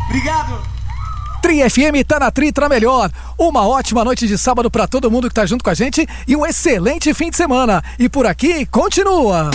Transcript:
Obrigado. Tri FM tá na Tri, tá melhor. Uma ótima noite de sábado pra todo mundo que tá junto com a gente e um excelente fim de semana. E por aqui, continua.